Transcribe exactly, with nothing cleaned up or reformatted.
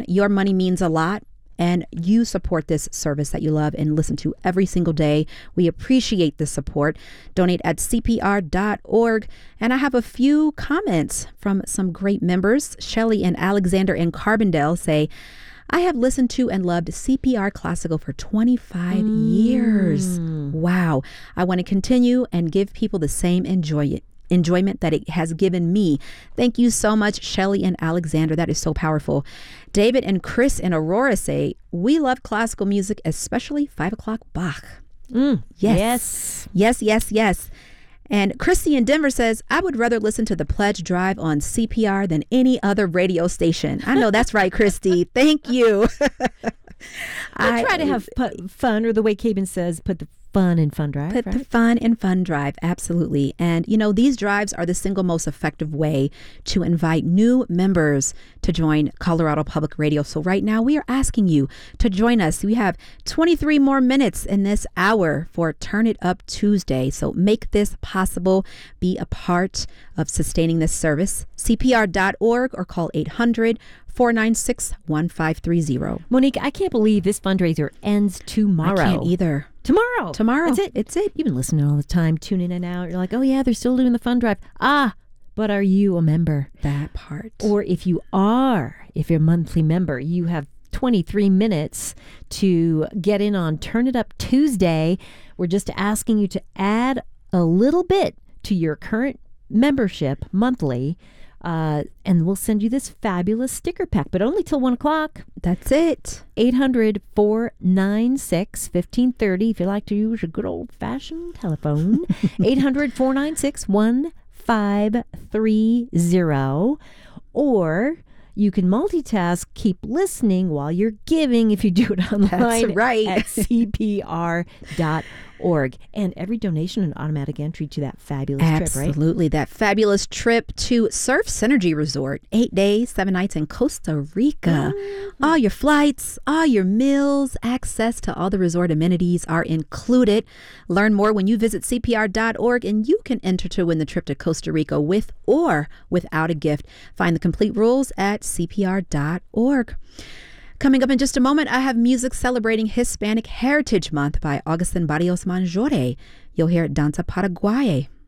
your money means a lot. And you support this service that you love and listen to every single day. We appreciate the support. Donate at C P R dot org. And I have a few comments from some great members. Shelly and Alexander in Carbondale say, I have listened to and loved C P R Classical for twenty-five mm. years. Wow. I want to continue and give people the same enjoyment. enjoyment that it has given me. Thank you so much, Shelly and Alexander. That is so powerful. David and Chris in Aurora say, we love classical music, especially five o'clock Bach. Mm, yes. Yes. Yes, yes, yes. And Christy in Denver says, I would rather listen to the Pledge Drive on C P R than any other radio station. I know that's right, Christy. Thank you. I try to have pu- fun, or the way Cabin says, put the fun in Fun Drive. Put right? the fun in Fun Drive, absolutely. And, you know, these drives are the single most effective way to invite new members to join Colorado Public Radio. So right now we are asking you to join us. We have twenty-three more minutes in this hour for Turn It Up Tuesday. So make this possible. Be a part of sustaining this service. C P R dot org or call eight hundred, four nine six, one five three zero. Monique, I can't believe this fundraiser ends tomorrow. I can't either. Tomorrow. Tomorrow. That's it. It's it. You've been listening all the time, tuning in and out. You're like, oh, yeah, they're still doing the fun drive. Ah, but are you a member? That part. Or if you are, if you're a monthly member, you have twenty-three minutes to get in on Turn It Up Tuesday. We're just asking you to add a little bit to your current membership monthly. Uh, and we'll send you this fabulous sticker pack, but only till one o'clock. That's it. eight hundred, four nine six, one five three zero. If you like to use a good old-fashioned telephone, eight hundred, four nine six, one five three zero. Or you can multitask, keep listening while you're giving if you do it online. That's right. At C P R dot org. And every donation an automatic entry to that fabulous Absolutely. trip, right? Absolutely. That fabulous trip to Surf Synergy Resort. Eight days, seven nights in Costa Rica. Mm-hmm. All your flights, all your meals, access to all the resort amenities are included. Learn more when you visit C P R dot org, and you can enter to win the trip to Costa Rica with or without a gift. Find the complete rules at C P R dot org. Coming up in just a moment, I have music celebrating Hispanic Heritage Month by Augustin Barrios Manjore. You'll hear Danza Paraguaye.